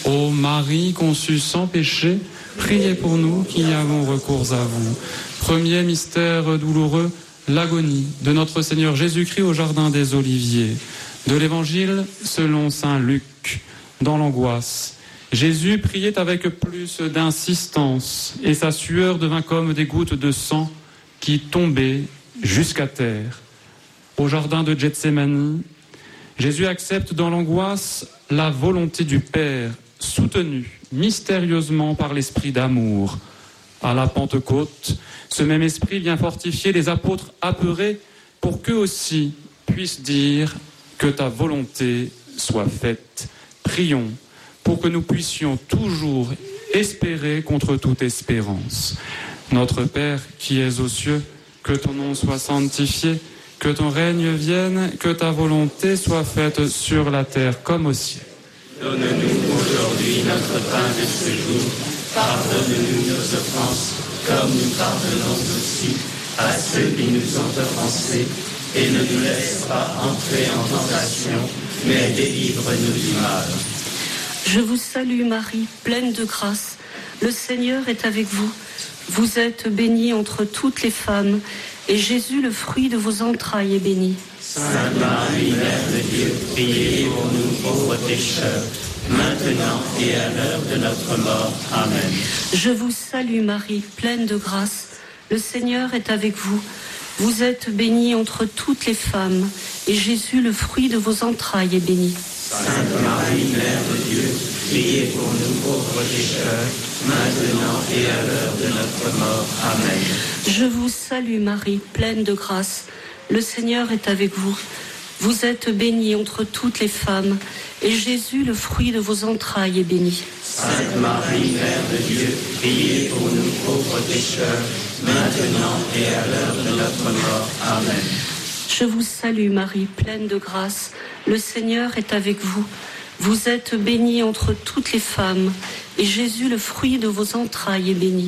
Ô Marie conçue sans péché, priez pour nous qui avons recours à vous. Premier mystère douloureux, l'agonie de notre Seigneur Jésus-Christ au jardin des Oliviers. De l'Évangile selon saint Luc, dans l'angoisse. Jésus priait avec plus d'insistance et sa sueur devint comme des gouttes de sang qui tombaient jusqu'à terre. Au jardin de Gethsémani, Jésus accepte dans l'angoisse la volonté du Père, soutenu mystérieusement par l'esprit d'amour. À la Pentecôte, ce même esprit vient fortifier les apôtres apeurés pour qu'eux aussi puissent dire que ta volonté soit faite. Prions pour que nous puissions toujours espérer contre toute espérance. Notre Père qui es aux cieux, que ton nom soit sanctifié, que ton règne vienne, que ta volonté soit faite sur la terre comme au ciel. Donne-nous aujourd'hui notre pain de ce jour. Pardonne-nous nos offenses, comme nous pardonnons aussi à ceux qui nous ont offensés. Et ne nous laisse pas entrer en tentation, mais délivre-nous du mal. Je vous salue Marie, pleine de grâce. Le Seigneur est avec vous. Vous êtes bénie entre toutes les femmes, et Jésus, le fruit de vos entrailles, est béni. Sainte Marie, Mère de Dieu, priez pour nous pauvres pécheurs, maintenant et à l'heure de notre mort. Amen. Je vous salue Marie, pleine de grâce. Le Seigneur est avec vous. Vous êtes bénie entre toutes les femmes, et Jésus, le fruit de vos entrailles, est béni. Sainte Marie, Mère de Dieu, priez pour nous pauvres pécheurs, maintenant et à l'heure de notre mort. Amen. Je vous salue Marie, pleine de grâce. Le Seigneur est avec vous. Vous êtes bénie entre toutes les femmes, et Jésus, le fruit de vos entrailles, est béni. Sainte Marie, Mère de Dieu, priez pour nous pauvres pécheurs, maintenant et à l'heure de notre mort. Amen. Je vous salue Marie, pleine de grâce. Le Seigneur est avec vous. Vous êtes bénie entre toutes les femmes, et Jésus, le fruit de vos entrailles, est béni.